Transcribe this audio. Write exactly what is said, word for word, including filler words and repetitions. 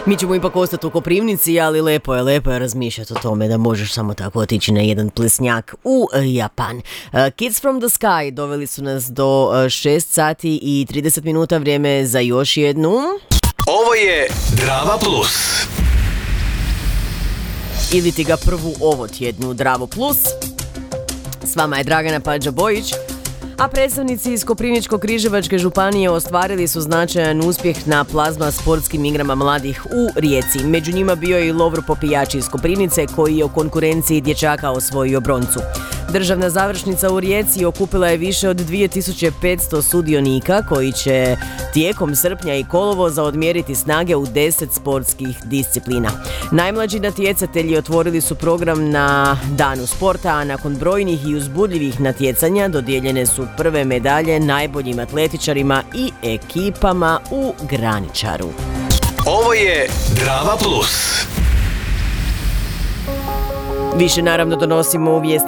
Mi ćemo ipak ostati u Koprivnici, ali lepo je, lepo je razmišljati o tome da možeš samo tako otići na jedan plesnjak u Japan. Uh, Kids from the Sky doveli su nas do šest sati i trideset minuta, vrijeme za još jednu. Ovo je Drava Plus. Ili ti ga prvu ovo tjednu Dravu Plus. S vama je Dragana Pađa-Bojić. A predstavnici iz Koprivničko-križevačke županije ostvarili su značajan uspjeh na plazma sportskim igrama mladih u Rijeci. Među njima bio je i Lovro Popijač iz Koprivnice koji je u konkurenciji dječaka osvojio broncu. Državna završnica u Rijeci okupila je više od dvije tisuće petsto sudionika koji će tijekom srpnja i kolovoza odmjeriti snage u deset sportskih disciplina. Najmlađi natjecatelji otvorili su program na Danu sporta, a nakon brojnih i uzbudljivih natjecanja dodijeljene su prve medalje najboljim atletičarima i ekipama u graničaru. Ovo je Drava Plus. Više naravno donosimo u vijesti